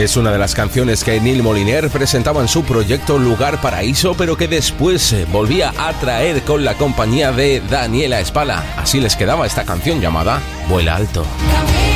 Es una de las canciones que Neil Moliner presentaba en su proyecto Lugar Paraíso, pero que después volvía a traer con la compañía de Daniela Spala. Así les quedaba esta canción llamada Vuela Alto.